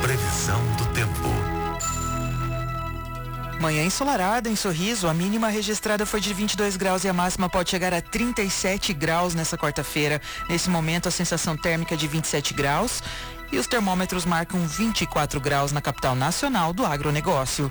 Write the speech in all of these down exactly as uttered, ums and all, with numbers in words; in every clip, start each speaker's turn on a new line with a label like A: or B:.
A: Previsão do tempo.
B: Manhã ensolarada em Sorriso, a mínima registrada foi de vinte e dois graus e a máxima pode chegar a trinta e sete graus nessa quarta-feira. Nesse momento, a sensação térmica é de vinte e sete graus e os termômetros marcam vinte e quatro graus na capital nacional do agronegócio.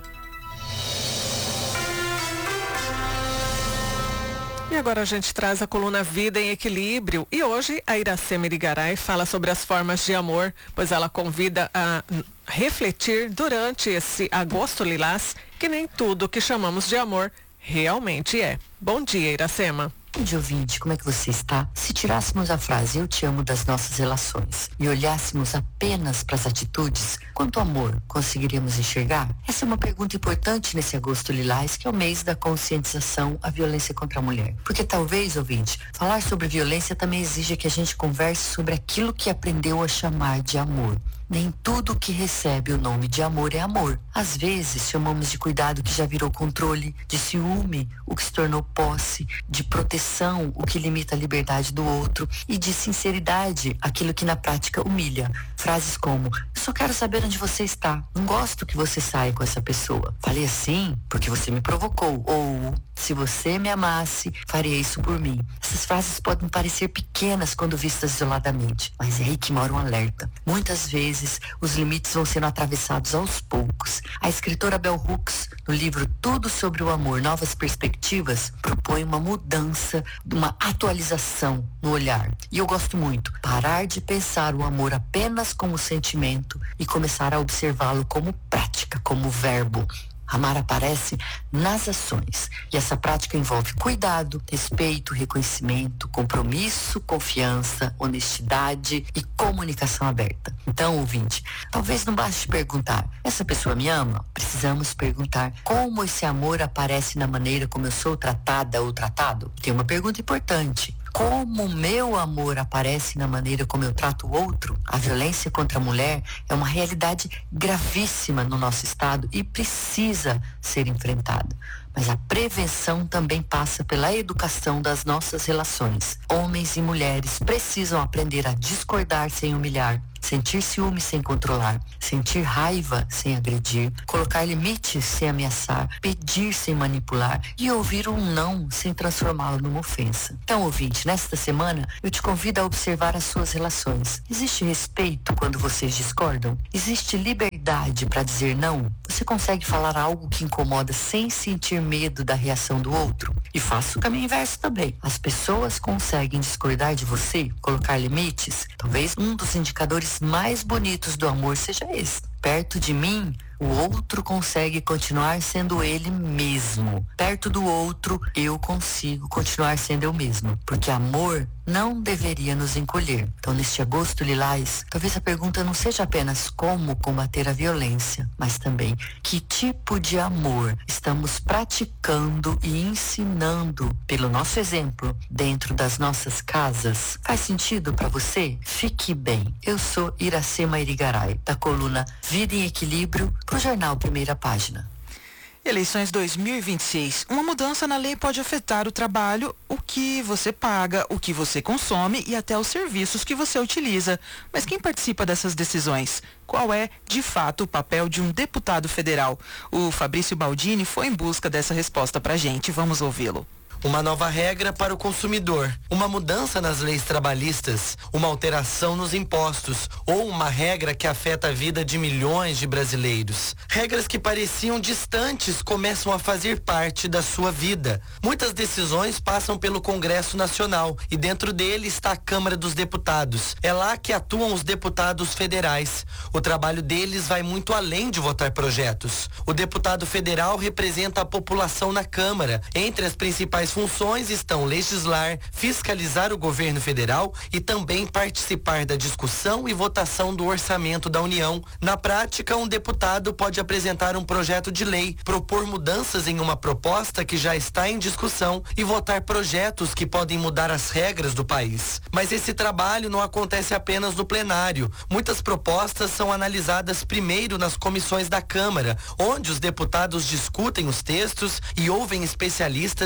C: E agora a gente traz a coluna Vida em Equilíbrio. E hoje a Iracema Irigaray fala sobre as formas de amor, pois ela convida a refletir durante esse agosto lilás que nem tudo que chamamos de amor realmente é. Bom dia, Iracema.
D: Bom dia, ouvinte, como é que você está? Se tirássemos a frase "eu te amo" das nossas relações e olhássemos apenas para as atitudes, quanto amor conseguiríamos enxergar? Essa é uma pergunta importante nesse agosto lilás, que é o mês da conscientização à violência contra a mulher. Porque talvez, ouvinte, falar sobre violência também exija que a gente converse sobre aquilo que aprendeu a chamar de amor. Nem tudo que recebe o nome de amor é amor. Às vezes chamamos de cuidado que já virou controle, de ciúme o que se tornou posse, de proteção o que limita a liberdade do outro e de sinceridade aquilo que na prática humilha. Frases como: "eu só quero saber onde você está, não gosto que você saia com essa pessoa. Falei assim porque você me provocou", ou "se você me amasse, faria isso por mim". Essas frases podem parecer pequenas quando vistas isoladamente, mas é aí que mora um alerta. Muitas vezes os limites vão sendo atravessados aos poucos. A escritora Bell Hooks, no livro Tudo sobre o Amor, Novas Perspectivas, propõe uma mudança, uma atualização no olhar. E eu gosto muito. Parar de pensar o amor apenas como sentimento e começar a observá-lo como prática, como verbo. Amar aparece nas ações, e essa prática envolve cuidado, respeito, reconhecimento, compromisso, confiança, honestidade e comunicação aberta. Então, ouvinte, talvez não baste perguntar: essa pessoa me ama? Precisamos perguntar: como esse amor aparece na maneira como eu sou tratada ou tratado? Tem uma pergunta importante: como o meu amor aparece na maneira como eu trato o outro? A violência contra a mulher é uma realidade gravíssima no nosso estado e precisa ser enfrentada. Mas a prevenção também passa pela educação das nossas relações. Homens e mulheres precisam aprender a discordar sem humilhar, sentir ciúme sem controlar, sentir raiva sem agredir, colocar limites sem ameaçar, pedir sem manipular e ouvir um não sem transformá-lo numa ofensa. Então, ouvinte, nesta semana eu te convido a observar as suas relações. Existe respeito quando vocês discordam? Existe liberdade para dizer não? Você consegue falar algo que incomoda sem sentir medo da reação do outro? E faça o caminho inverso também. As pessoas conseguem discordar de você, colocar limites? Talvez um dos indicadores mais bonitos do amor seja esse: perto de mim, o outro consegue continuar sendo ele mesmo. Perto do outro, eu consigo continuar sendo eu mesmo. Porque amor não deveria nos encolher. Então, neste agosto lilás, talvez a pergunta não seja apenas como combater a violência, mas também que tipo de amor estamos praticando e ensinando pelo nosso exemplo dentro das nossas casas. Faz sentido para você? Fique bem. Eu sou Iracema Irigaray, da coluna Vida em Equilíbrio, para o jornal Primeira Página.
B: Eleições dois mil e vinte e seis. Uma mudança na lei pode afetar o trabalho, o que você paga, o que você consome e até os serviços que você utiliza. Mas quem participa dessas decisões? Qual é, de fato, o papel de um deputado federal? O Fabrício Baldini foi em busca dessa resposta pra gente. Vamos ouvi-lo.
E: Uma nova regra para o consumidor, uma mudança nas leis trabalhistas, uma alteração nos impostos ou uma regra que afeta a vida de milhões de brasileiros. Regras que pareciam distantes começam a fazer parte da sua vida. Muitas decisões passam pelo Congresso Nacional e dentro dele está a Câmara dos Deputados. É lá que atuam os deputados federais. O trabalho deles vai muito além de votar projetos. O deputado federal representa a população na Câmara. Entre as principais funções estão legislar, fiscalizar o governo federal e também participar da discussão e votação do orçamento da União. Na prática, um deputado pode apresentar um projeto de lei, propor mudanças em uma proposta que já está em discussão e votar projetos que podem mudar as regras do país. Mas esse trabalho não acontece apenas no plenário. Muitas propostas são analisadas primeiro nas comissões da Câmara, onde os deputados discutem os textos e ouvem especialistas e representantes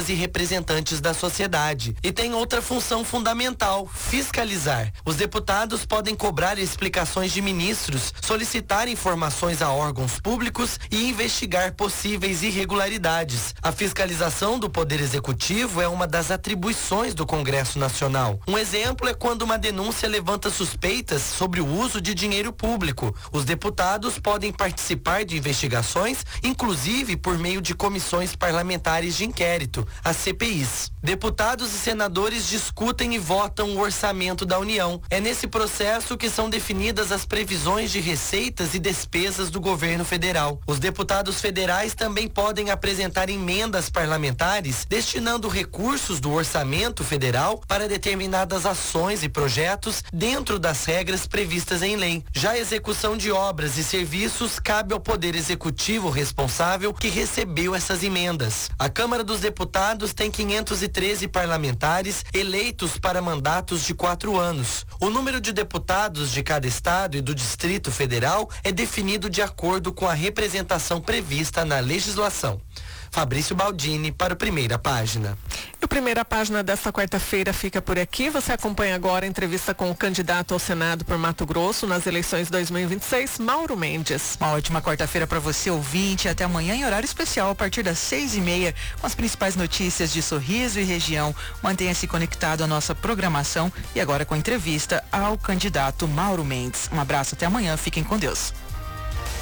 E: representantes da sociedade. E tem outra função fundamental: fiscalizar. Os deputados podem cobrar explicações de ministros, solicitar informações a órgãos públicos e investigar possíveis irregularidades. A fiscalização do Poder Executivo é uma das atribuições do Congresso Nacional. Um exemplo é quando uma denúncia levanta suspeitas sobre o uso de dinheiro público. Os deputados podem participar de investigações, inclusive por meio de comissões parlamentares de inquérito, as C P Is. Deputados e senadores discutem e votam o orçamento da União. É nesse processo que são definidas as previsões de receitas e despesas do governo federal. Os deputados federais também podem apresentar emendas parlamentares destinando recursos do orçamento federal para determinadas ações e projetos dentro das regras previstas em lei. Já a execução de obras e serviços cabe ao Poder Executivo responsável que recebeu essas emendas. A Câmara dos Deputados tem quinhentos e treze parlamentares eleitos para mandatos de quatro anos. O número de deputados de cada estado e do Distrito Federal é definido de acordo com a representação prevista na legislação. Fabrício Baldini para o Primeira Página.
C: E o Primeira Página desta quarta-feira fica por aqui. Você acompanha agora a entrevista com o candidato ao Senado por Mato Grosso nas eleições dois mil e vinte e seis, Mauro Mendes.
B: Uma ótima quarta-feira para você, ouvinte. Até amanhã em horário especial, a partir das seis e meia, com as principais notícias de Sorriso e região. Mantenha-se conectado à nossa programação e agora com a entrevista ao candidato Mauro Mendes. Um abraço, até amanhã. Fiquem com Deus.